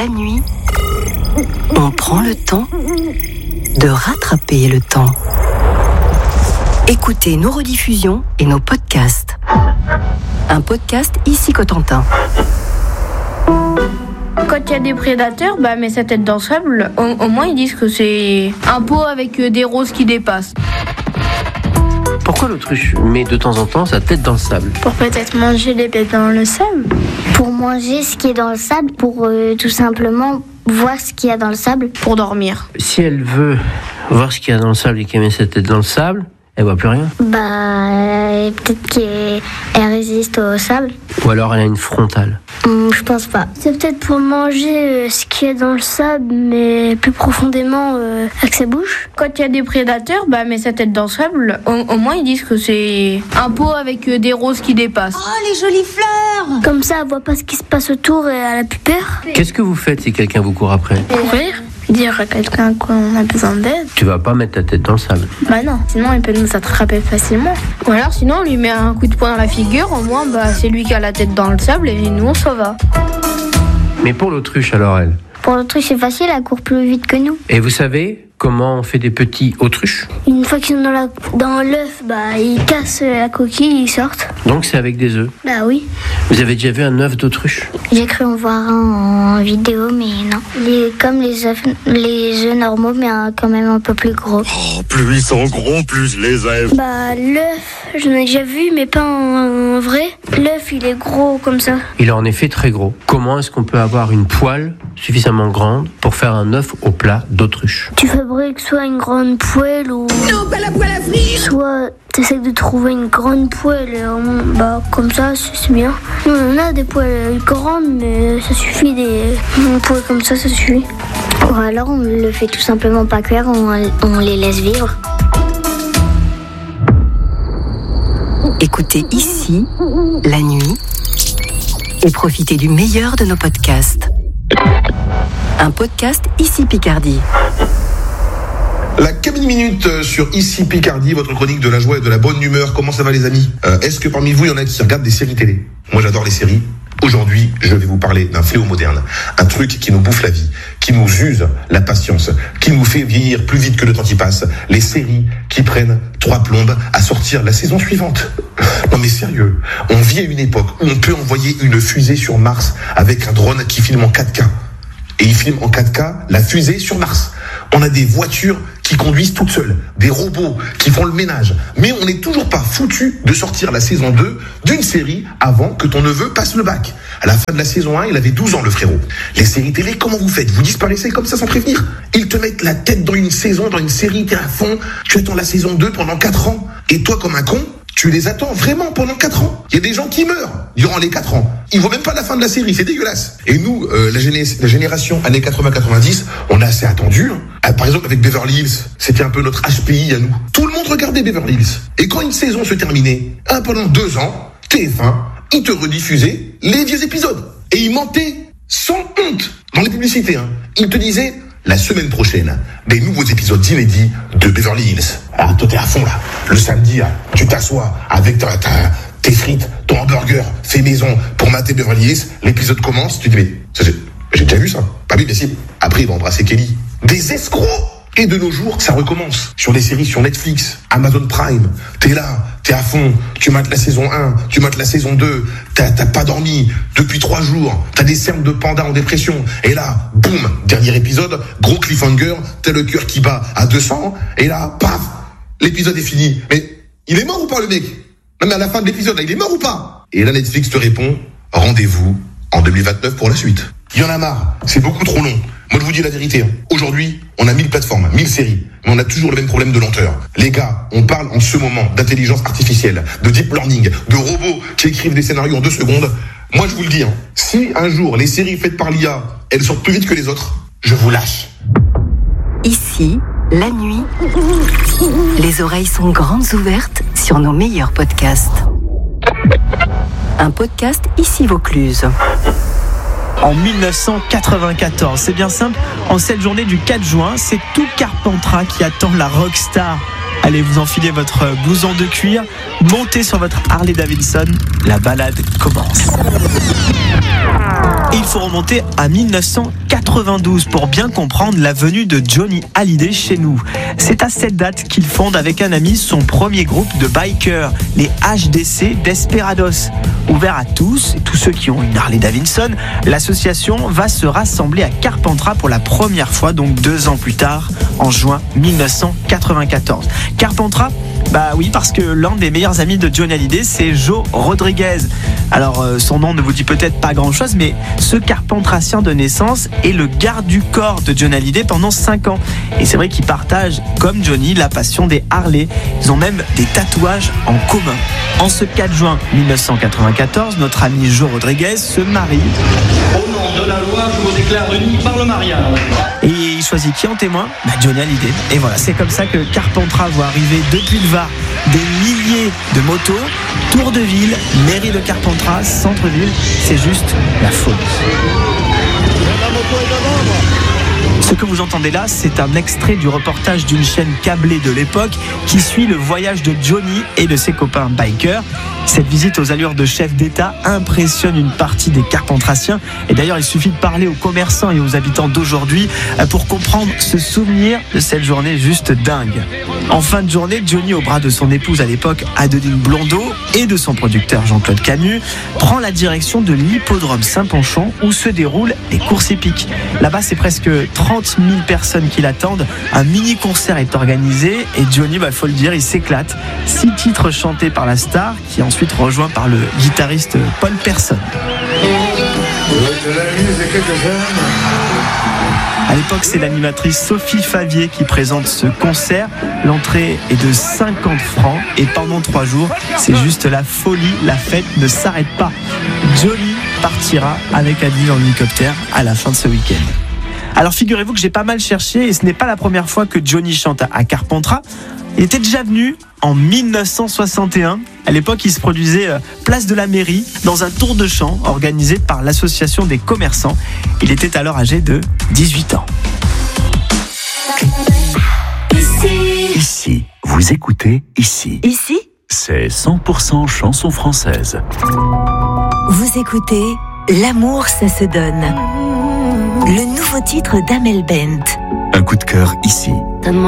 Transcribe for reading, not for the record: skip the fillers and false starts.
la nuit, on prend le temps de rattraper le temps. Écoutez nos rediffusions et nos podcasts. Un podcast ici Cotentin. Quand il y a des prédateurs, met sa tête dans le sable, au moins ils disent que c'est un pot avec des roses qui dépassent. Pourquoi l'autruche met de temps en temps sa tête dans le sable? Pour peut-être manger les bêtes dans le sable. Pour manger ce qui est dans le sable, pour tout simplement voir ce qu'il y a dans le sable. Pour dormir. Si elle veut voir ce qu'il y a dans le sable et qu'elle met sa tête dans le sable, elle voit plus rien. Peut-être qu'elle résiste au sable. Ou alors elle a une frontale. Je pense pas. C'est peut-être pour manger ce qu'il y a dans le sable, mais plus profondément avec sa bouche. Quand il y a des prédateurs, met sa tête dans le sable, au moins ils disent que c'est un pot avec des roses qui dépassent. Oh, les jolies fleurs! Comme ça, elle voit pas ce qui se passe autour et elle a plus peur. Qu'est-ce que vous faites si quelqu'un vous court après? Courir, dire à quelqu'un qu'on a besoin d'aide. Tu vas pas mettre ta tête dans le sable. Non, sinon il peut nous attraper facilement. Ou alors sinon on lui met un coup de poing dans la figure, au moins c'est lui qui a la tête dans le sable et nous on s'en va. Mais pour l'autruche alors elle? Pour l'autruche c'est facile, elle court plus vite que nous. Et vous savez comment on fait des petits autruches? Une fois qu'ils sont dans l'œuf, ils cassent la coquille, ils sortent. Donc c'est avec des œufs? Oui. Vous avez déjà vu un œuf d'autruche? J'ai cru en voir un en vidéo, mais non. Il est comme les œufs normaux, mais quand même un peu plus gros. Oh, plus ils sont gros, plus je les aime. L'œuf, j'en ai déjà vu, mais pas en vrai. L'œuf, il est gros comme ça. Il est en effet très gros. Comment est-ce qu'on peut avoir une poêle suffisamment grande pour faire un œuf au plat d'autruche? Tu fabriques soit une grande poêle ou... Non, pas la poêle à frire! Soit t'essaies de trouver une grande poêle, comme ça, c'est bien. Nous, on a des poêles grandes, mais ça suffit, une poêle comme ça suffit. Ou alors on le fait tout simplement pas cuire, on les laisse vivre. Écoutez ici, la nuit, et profitez du meilleur de nos podcasts. Un podcast ici Picardie. La cabine minute sur Ici Picardie, votre chronique de la joie et de la bonne humeur. Comment ça va les amis? Est-ce que parmi vous, il y en a qui regardent des séries télé? Moi j'adore les séries. Aujourd'hui, je vais vous parler d'un fléau moderne. Un truc qui nous bouffe la vie, qui nous use la patience, qui nous fait vieillir plus vite que le temps qui passe. Les séries qui prennent 3 plombes à sortir la saison suivante. Non mais sérieux, on vit à une époque où on peut envoyer une fusée sur Mars avec un drone qui filme en 4K. Et il filme en 4K la fusée sur Mars. On a des voitures qui conduisent toutes seules, des robots qui font le ménage. Mais on n'est toujours pas foutu de sortir la saison 2 d'une série avant que ton neveu passe le bac. À la fin de la saison 1, il avait 12 ans, le frérot. Les séries télé, comment vous faites? Vous disparaissez comme ça sans prévenir? Ils te mettent la tête dans une saison, dans une série, t'es à fond, tu attends la saison 2 pendant 4 ans. Et toi, comme un con, tu les attends vraiment pendant 4 ans. Il y a des gens qui meurent durant les 4 ans. Ils voient même pas la fin de la série, c'est dégueulasse. Et nous, la génération années 80-90, on a assez attendu. Par exemple, avec Beverly Hills, c'était un peu notre HPI à nous. Tout le monde regardait Beverly Hills. Et quand une saison se terminait, pendant 2 ans, TF1, ils te rediffusaient les vieux épisodes. Et ils mentaient sans honte dans les publicités. Ils te disaient... La semaine prochaine, des nouveaux épisodes inédits de Beverly Hills. Ah, toi t'es à fond là. Le samedi, tu t'assois avec tes frites, ton hamburger fait maison pour mater Beverly Hills. L'épisode commence, tu te dis mais j'ai déjà vu ça. Pas bien si. Après il va embrasser Kelly. Des escrocs. Et de nos jours, ça recommence. Sur des séries sur Netflix, Amazon Prime. T'es là, t'es à fond. Tu mates la saison 1, tu mates la saison 2. T'as pas dormi depuis 3 jours. T'as des cernes de panda en dépression. Et là, boum, dernier épisode, gros cliffhanger. T'as le cœur qui bat à 200. Et là, paf, l'épisode est fini. Mais il est mort ou pas le mec? Non mais à la fin de l'épisode, là, il est mort ou pas? Et là, Netflix te répond, rendez-vous en 2029 pour la suite. Il y en a marre, c'est beaucoup trop long. Moi, je vous dis la vérité. Aujourd'hui, on a 1000 plateformes, 1000 séries, mais on a toujours le même problème de lenteur. Les gars, on parle en ce moment d'intelligence artificielle, de deep learning, de robots qui écrivent des scénarios en 2 secondes. Moi, je vous le dis, si un jour les séries faites par l'IA, elles sortent plus vite que les autres, je vous lâche. Ici, la nuit, les oreilles sont grandes ouvertes sur nos meilleurs podcasts. Un podcast ici Vaucluse. En 1994, c'est bien simple, en cette journée du 4 juin, c'est tout Carpentras qui attend la rockstar. Allez vous enfiler votre blouson de cuir, montez sur votre Harley Davidson, la balade commence. Et il faut remonter à 1992 pour bien comprendre la venue de Johnny Hallyday chez nous. C'est à cette date qu'il fonde avec un ami son premier groupe de bikers, les HDC Desperados. Ouvert à tous, et tous ceux qui ont une Harley Davidson, l'association va se rassembler à Carpentras pour la première fois, donc 2 ans plus tard, en juin 1994. Carpentras, bah oui, parce que l'un des meilleurs amis de Johnny Hallyday, c'est Joe Rodriguez. Alors, son nom ne vous dit peut-être pas grand-chose, mais ce carpentracien de naissance est le garde du corps de Johnny Hallyday pendant 5 ans. Et c'est vrai qu'ils partagent, comme Johnny, la passion des Harley. Ils ont même des tatouages en commun. En ce 4 juin 1994, notre ami Joe Rodriguez se marie. Au nom de la loi, je vous déclare unis par le mariage. Et il choisit qui en témoin ? Johnny Hallyday. Et voilà, c'est comme ça que Carpentras voit arriver depuis le Var des milliers de motos. Tour de ville, mairie de Carpentras, centre-ville, c'est juste la folie. Ce que vous entendez là, c'est un extrait du reportage d'une chaîne câblée de l'époque qui suit le voyage de Johnny et de ses copains bikers. Cette visite aux allures de chef d'État impressionne une partie des Carpentraciens. Et d'ailleurs, il suffit de parler aux commerçants et aux habitants d'aujourd'hui pour comprendre ce souvenir de cette journée juste dingue. En fin de journée, Johnny, au bras de son épouse à l'époque, Adeline Blondeau, et de son producteur Jean-Claude Camus, prend la direction de l'hippodrome Saint-Panchon où se déroulent les courses épiques. Là-bas, c'est presque 30 000 personnes qui l'attendent. Un mini-concert est organisé et Johnny, il faut le dire, il s'éclate. 6 titres chantés par la star qui est ensuite rejoint par le guitariste Paul Persson. À l'époque, c'est l'animatrice Sophie Favier qui présente ce concert. L'entrée est de 50 francs et pendant 3 jours, c'est juste la folie. La fête ne s'arrête pas. Johnny partira avec Adeline en hélicoptère à la fin de ce week-end. Alors figurez-vous que j'ai pas mal cherché et ce n'est pas la première fois que Johnny chante à Carpentras. Il était déjà venu en 1961. À l'époque, il se produisait place de la mairie dans un tour de chant organisé par l'association des commerçants. Il était alors âgé de 18 ans. Ici, vous écoutez Ici. Ici, C'est 100% chanson française. vous écoutez L'amour, ça se donne. Le nouveau titre d'Amel Bent. Un coup de cœur ici.